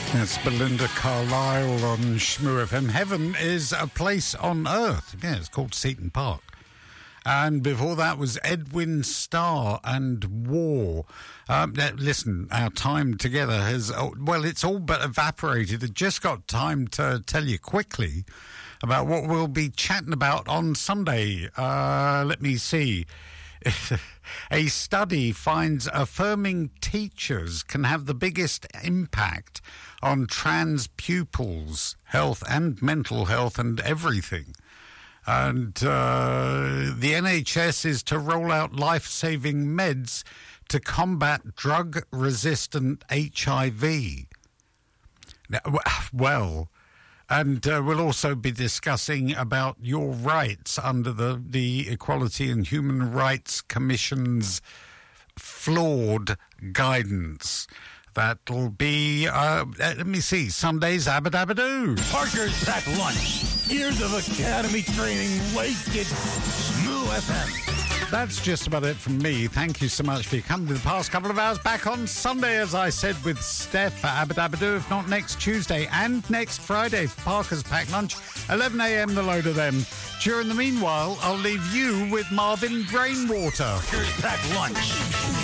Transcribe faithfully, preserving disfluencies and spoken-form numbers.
It's Belinda Carlisle on Shmoo F M. Heaven is a place on earth. Yeah, it's called Seaton Park. And before that was Edwin Starr and War. Um, listen, our time together has, well, it's all but evaporated. I've just got time to tell you quickly about what we'll be chatting about on Sunday. Uh, let me see. A study finds affirming teachers can have the biggest impact on trans pupils' health and mental health and everything. And uh, the N H S is to roll out life-saving meds to combat drug-resistant H I V. Now, well... And uh, we'll also be discussing about your rights under the, the Equality and Human Rights Commission's flawed guidance. That'll be, uh, let me see, Sunday's Abba-Dabba-Doo. Parker's Pack Lunch. Years of academy training wasted. Shmoo F M. That's just about it from me. Thank you so much for your company the past couple of hours. Back on Sunday, as I said, with Steph for Abba-Dabba-Doo, if not next Tuesday and next Friday for Parker's Pack Lunch, eleven a.m. the load of them. During the meanwhile, I'll leave you with Marvin Brainwater. Parker's Pack Lunch.